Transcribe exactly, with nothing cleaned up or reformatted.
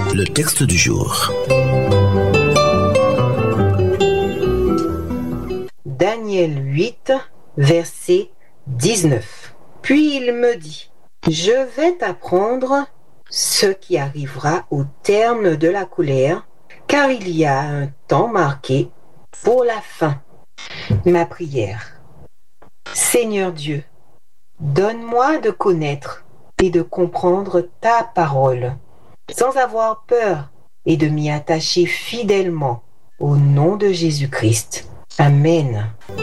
Le texte du jour. Daniel huit, verset dix-neuf. Puis il me dit, je vais t'apprendre ce qui arrivera au terme de la colère, car il y a un temps marqué pour la fin. Ma prière. Seigneur Dieu, donne-moi de connaître et de comprendre ta parole, sans avoir peur et de m'y attacher fidèlement, au nom de Jésus-Christ. Amen.